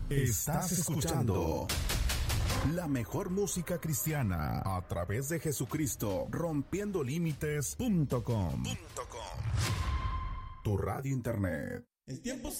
Estás escuchando la mejor música cristiana a través de Jesucristo, rompiendolímites.com. Tu radio internet. El tiempo